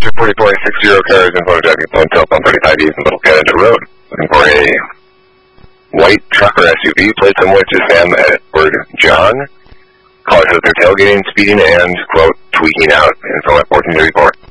Officer 44, 60 cars in front of Jackie Plone on 35 East in Little Canada Road. Looking for a white truck or SUV, plate somewhere to Sam Edward John. Caller says they're tailgating, speeding, and, quote, tweaking out. Info at 1434.